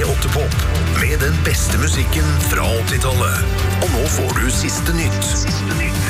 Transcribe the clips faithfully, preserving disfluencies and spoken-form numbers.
P åtte Pop med den beste musikken fra åttitallet. Og nå får du siste nytt. Siste nytt.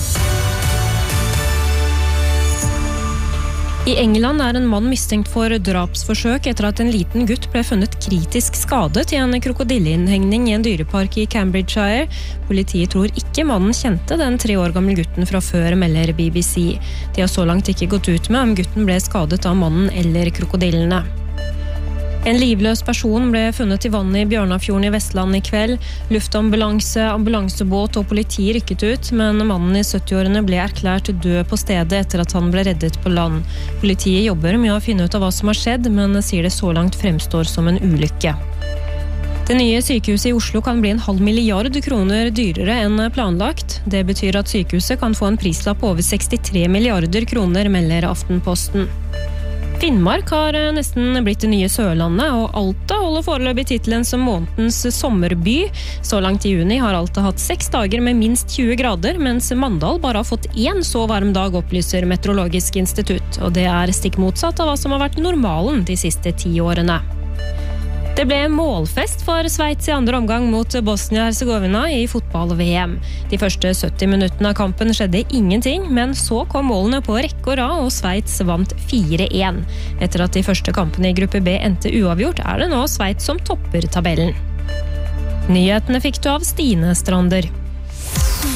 I England er en mann mistenkt for drapsforsøk etter at en liten gutt ble funnet kritisk skadet i en krokodilleinnhegning i en dyrepark i Cambridgeshire. Politiet tror ikke mannen kjente den tre år gamle gutten fra før, melder B B C. De har så langt ikke gått ut med om gutten ble skadet av mannen eller krokodillene. En livløs person ble funnet i vannet i Bjørnafjorden i Vestland i kveld. Luftambulanse, ambulansebåt og politi rykket ut, men mannen i sytti-årene ble erklært død på stedet etter at han ble reddet på land. Politiet jobber med å finne ut av hva som har skjedd, men sier det så langt fremstår som en ulykke. Det nye sykehuset i Oslo kan bli en halv milliard kroner dyrere enn planlagt. Det betyr at sykehuset kan få en prislapp på over sekstitre milliarder kroner, melder Aftenposten. Finnmark har nesten blitt det nye Sørlandet, og Alta holder foreløpig titelen som månedens sommerby. Så langt i juni har Alta hatt seks dager med minst tjue grader, mens Mandal bare har fått én så varm dag, opplyser Meteorologisk institutt. Og det er stikk motsatt av hva som har vært normalen de siste ti årene. Det ble målfest for Sveits i andre omgang mot Bosnia-Herzegovina i fotball-V M. De første sytti minuttene av kampen skjedde ingenting, men så kom målene på rekke og rad, og Sveits vant fire én. Etter at de første kampene i gruppe B endte uavgjort, er det nå Sveits som topper tabellen. Nyhetene fikk du av Stine Strander.